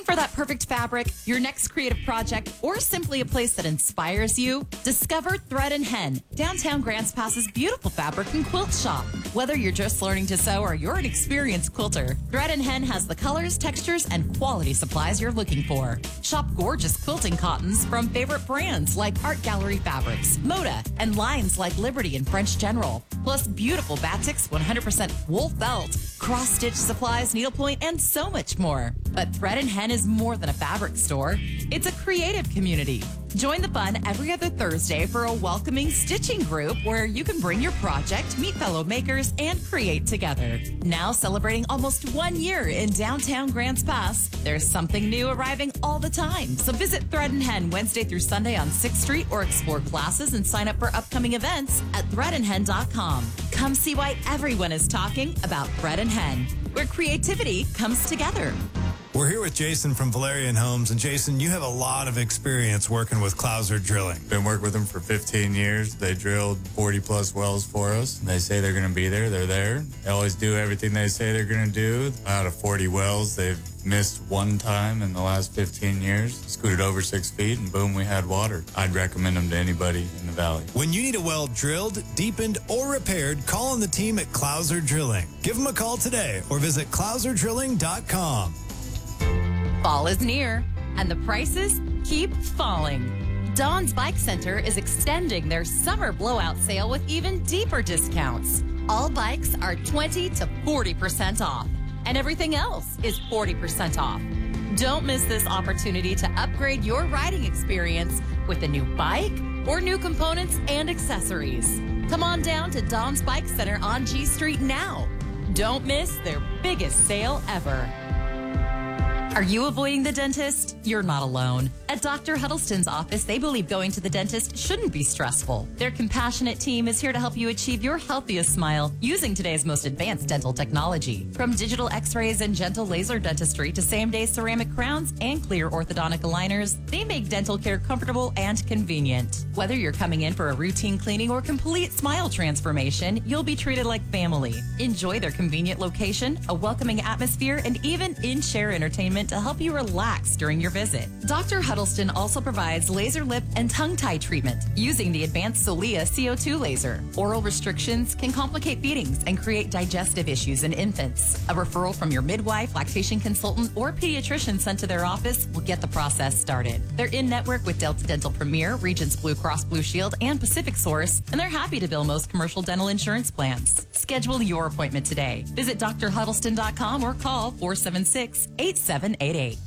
For that perfect fabric, your next creative project, or simply a place that inspires you, discover Thread and Hen, downtown Grants Pass's beautiful fabric and quilt shop. Whether you're just learning to sew or you're an experienced quilter, Thread and Hen has the colors, textures, and quality supplies you're looking for. Shop gorgeous quilting cottons from favorite brands like Art Gallery Fabrics, Moda, and lines like Liberty and French General. Plus beautiful Batix 100% wool felt, cross-stitch supplies, needlepoint, and so much more. But Thread and Hen is more than a fabric store. It's a creative community. Join the fun every other Thursday for a welcoming stitching group where you can bring your project, meet fellow makers, and create together. Now celebrating almost 1 year in downtown Grants Pass, there's something new arriving all the time. So visit Thread and Hen Wednesday through Sunday on 6th Street or explore classes and sign up for upcoming events at threadandhen.com. Come see why everyone is talking about Thread and Hen, where creativity comes together. We're here with Jason from Valerian Homes. And Jason, you have a lot of experience working with Clouser Drilling. Been working with them for 15 years. They drilled 40 plus wells for us. They say they're going to be there. They're there. They always do everything they say they're going to do. Out of 40 wells, they've missed one time in the last 15 years. Scooted over 6 feet and boom, we had water. I'd recommend them to anybody in the valley. When you need a well drilled, deepened, or repaired, call on the team at Clouser Drilling. Give them a call today or visit clouserdrilling.com. Fall is near, and the prices keep falling. Dawn's Bike Center is extending their summer blowout sale with even deeper discounts. All bikes are 20 to 40% off, and everything else is 40% off. Don't miss this opportunity to upgrade your riding experience with a new bike or new components and accessories. Come on down to Dawn's Bike Center on G Street now. Don't miss their biggest sale ever. Are you avoiding the dentist? You're not alone. At Dr. Huddleston's office, they believe going to the dentist shouldn't be stressful. Their compassionate team is here to help you achieve your healthiest smile using today's most advanced dental technology. From digital x-rays and gentle laser dentistry to same-day ceramic crowns and clear orthodontic aligners, they make dental care comfortable and convenient. Whether you're coming in for a routine cleaning or complete smile transformation, you'll be treated like family. Enjoy their convenient location, a welcoming atmosphere, and even in-chair entertainment to help you relax during your visit. Dr. Huddleston also provides laser lip and tongue tie treatment using the advanced Solia CO2 laser. Oral restrictions can complicate feedings and create digestive issues in infants. A referral from your midwife, lactation consultant, or pediatrician sent to their office will get the process started. They're in network with Delta Dental Premier, Regents Blue Cross Blue Shield, and Pacific Source, and they're happy to bill most commercial dental insurance plans. Schedule your appointment today. Visit drhuddleston.com or call 476-8788.